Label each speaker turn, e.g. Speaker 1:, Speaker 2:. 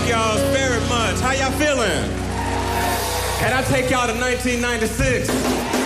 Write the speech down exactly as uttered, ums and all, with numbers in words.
Speaker 1: y'all very much. How y'all feeling? Can I take y'all to nineteen ninety-six?